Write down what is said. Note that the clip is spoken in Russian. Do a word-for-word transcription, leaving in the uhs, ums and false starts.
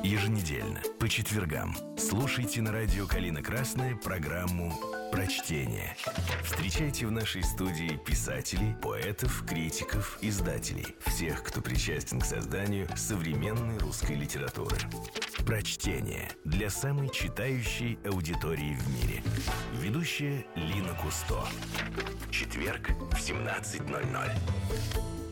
Еженедельно, по четвергам, слушайте на радио «Калина Красная» программу «Прочтение». Встречайте в нашей студии писателей, поэтов, критиков, издателей, всех, кто причастен к созданию современной русской литературы. «Прочтение» для самой читающей аудитории в мире. Ведущая Лина Кусто. Четверг в семнадцать ноль ноль.